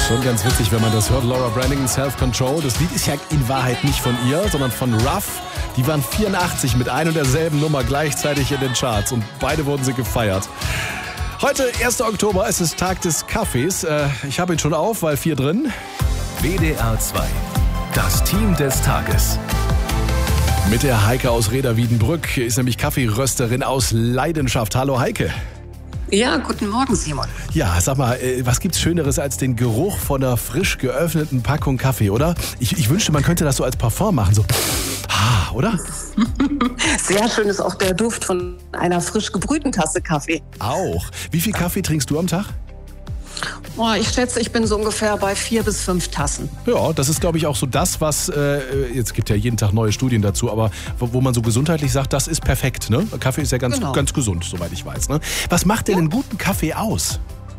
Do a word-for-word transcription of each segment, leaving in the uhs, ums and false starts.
Schon ganz witzig, wenn man das hört. Laura Branigan, Self-Control. Das Lied ist ja in Wahrheit nicht von ihr, sondern von Ruff. Die waren vierundachtzig mit ein und derselben Nummer gleichzeitig in den Charts. Und beide wurden sie gefeiert. Heute, erster Oktober, es ist Tag des Kaffees. Äh, ich habe ihn schon auf, weil vier drin. W D R zwei. Das Team des Tages. Mit der Heike aus Reda-Wiedenbrück ist nämlich Kaffeerösterin aus Leidenschaft. Hallo Heike. Ja, guten Morgen, Simon. Ja, sag mal, was gibt's Schöneres als den Geruch von einer frisch geöffneten Packung Kaffee, oder? Ich, ich wünschte, man könnte das so als Parfum machen, so, ah, oder? Sehr schön ist auch der Duft von einer frisch gebrühten Tasse Kaffee. Auch. Wie viel Kaffee trinkst du am Tag? Oh, ich schätze, ich bin so ungefähr bei vier bis fünf Tassen. Ja, das ist, glaube ich, auch so das, was, äh, jetzt gibt ja jeden Tag neue Studien dazu, aber wo, wo man so gesundheitlich sagt, das ist perfekt, ne? Kaffee ist ja ganz, genau. ganz gesund, soweit ich weiß, ne? Was macht denn ja. einen guten Kaffee aus?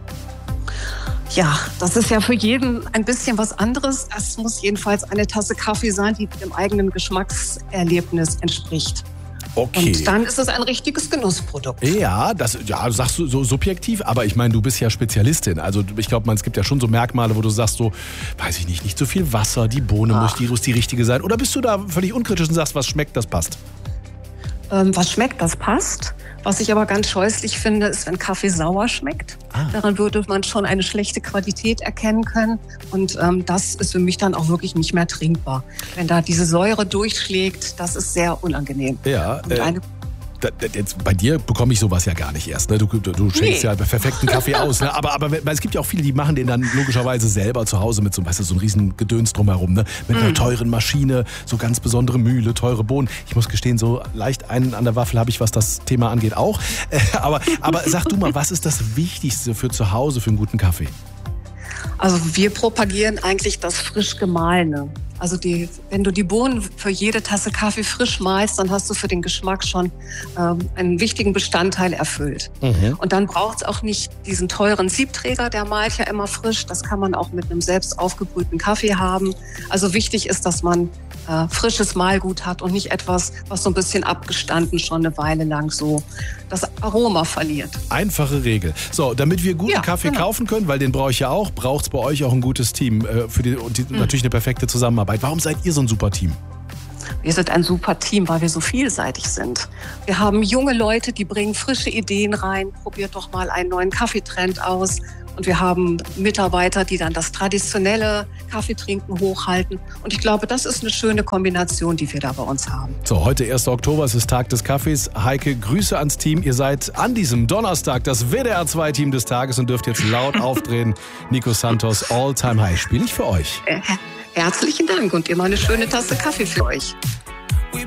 Ja, das ist ja für jeden ein bisschen was anderes. Es muss jedenfalls eine Tasse Kaffee sein, die dem eigenen Geschmackserlebnis entspricht. Okay. Und dann ist es ein richtiges Genussprodukt. Ja, das ja, sagst du so subjektiv, aber ich meine, du bist ja Spezialistin. Also ich glaube, es gibt ja schon so Merkmale, wo du sagst so, weiß ich nicht, nicht so viel Wasser, die Bohne muss die, muss die richtige sein. Oder bist du da völlig unkritisch und sagst, was schmeckt, das passt? Ähm, was schmeckt, das passt. Was ich aber ganz scheußlich finde, ist, wenn Kaffee sauer schmeckt. Ah. Daran würde man schon eine schlechte Qualität erkennen können. Und ähm, das ist für mich dann auch wirklich nicht mehr trinkbar. Wenn da diese Säure durchschlägt, das ist sehr unangenehm. Ja, Und äh, eine da, da, jetzt, bei dir bekomme ich sowas ja gar nicht erst. Ne? Du, du, du schenkst nee. ja perfekten Kaffee aus. Ne? Aber, aber weil es gibt ja auch viele, die machen den dann logischerweise selber zu Hause mit so, weißt du, so einem riesen Gedöns drumherum. Ne? Mit einer mm. teuren Maschine, so ganz besondere Mühle, teure Bohnen. Ich muss gestehen, so leicht einen an der Waffel habe ich, was das Thema angeht, auch. Äh, aber, aber sag du mal, was ist das Wichtigste für zu Hause für einen guten Kaffee? Also wir propagieren eigentlich das frisch Gemahlene. Also die, wenn du die Bohnen für jede Tasse Kaffee frisch mahlst, dann hast du für den Geschmack schon ähm, einen wichtigen Bestandteil erfüllt. Mhm. Und dann braucht es auch nicht diesen teuren Siebträger, der mahlt ja immer frisch. Das kann man auch mit einem selbst aufgebrühten Kaffee haben. Also wichtig ist, dass man äh, frisches Mahlgut hat und nicht etwas, was so ein bisschen abgestanden schon eine Weile lang so das Aroma verliert. Einfache Regel. So, damit wir guten ja, Kaffee genau. kaufen können, weil den brauche ich ja auch, braucht es bei euch auch ein gutes Team äh, für die, und die, mhm. natürlich eine perfekte Zusammenarbeit. Warum seid ihr so ein super Team? Wir sind ein super Team, weil wir so vielseitig sind. Wir haben junge Leute, die bringen frische Ideen rein. Probiert doch mal einen neuen Kaffeetrend aus. Und wir haben Mitarbeiter, die dann das traditionelle Kaffeetrinken hochhalten. Und ich glaube, das ist eine schöne Kombination, die wir da bei uns haben. So, heute erster Oktober, es ist Tag des Kaffees. Heike, Grüße ans Team. Ihr seid an diesem Donnerstag das W D R zwei Team des Tages und dürft jetzt laut aufdrehen. Nico Santos, All Time High. Spiele ich für euch. Äh, herzlichen Dank und immer eine schöne Tasse Kaffee für euch.